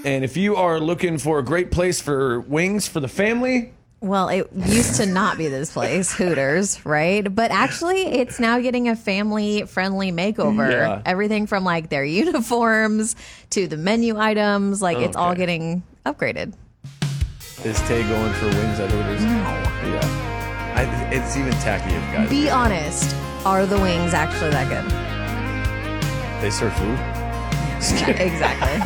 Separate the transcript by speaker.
Speaker 1: And if you are looking for a great place for wings for the family,
Speaker 2: well, it used to not be this place, Hooters, right? But actually, it's now getting a family-friendly makeover.
Speaker 1: Yeah.
Speaker 2: Everything from like their uniforms to the menu items, like it's all getting upgraded.
Speaker 1: is Tay going for wings at Hooters?
Speaker 2: No.
Speaker 1: Yeah. It's even tacky if guys.
Speaker 2: Be honest, are the wings actually that good?
Speaker 1: They serve food?
Speaker 2: Exactly.